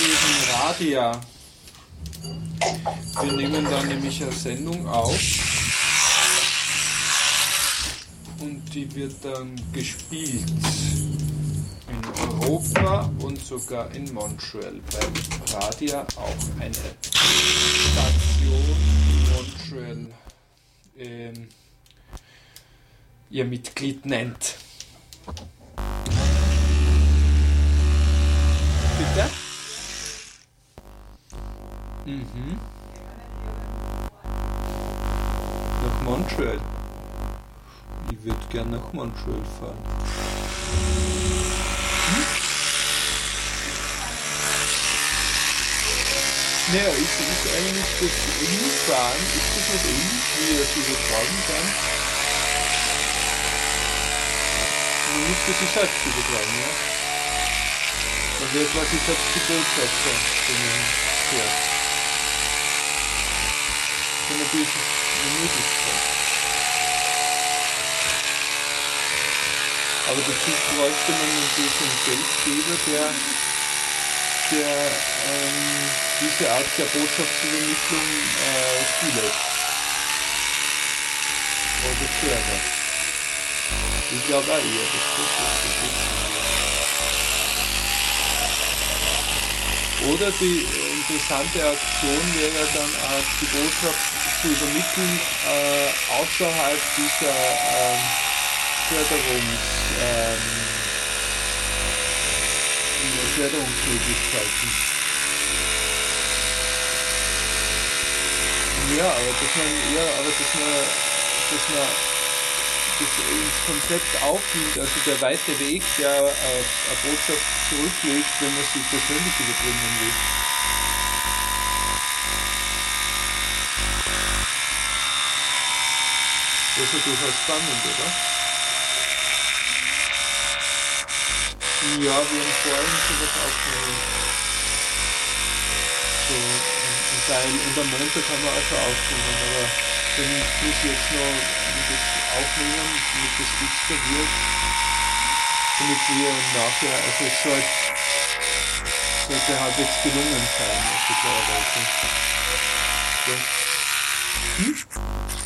eben Radia. Wir nehmen dann nämlich eine Sendung auf und die wird dann gespielt in Europa und sogar in Montreal. Bei Radia auch eine Station in Montreal ihr Mitglied nennt. Bitte? Mhm. Nach Montreal. Ich würde gern nach Montreal fahren. Naja, ist eigentlich das Hinfahren, ist das nicht ähnlich, wie es übertragen kann? Nicht, das ist selbst übertragen, ja? Man wird quasi selbst die Botschafter, wenn man hört. Das ist natürlich eine Möglichkeit. Aber dazu bräuchte man natürlich einen Geldgeber, der diese Art der Botschaftsübermittlung zulässt. Oder fördert. Ich glaube auch eher, das ist. Oder die interessante Aktion wäre dann auch die Botschaft zu übermitteln außerhalb dieser Förderungsmöglichkeiten. Ja, aber dass man das ins Konzept aufnimmt, also der weite Weg, der eine Botschaft zurücklegt, wenn man sie persönlich überbringen will. Das ist ja durchaus spannend, oder? Ja, wir haben vorhin sowas aufgenommen. So, ein Teil, und am Montag haben wir auch schon aufgenommen, aber dann muss ich jetzt noch das aufnehmen, damit das dichter wird, damit wir nachher, also es sollte halbwegs gelungen sein, also klarerweise. So.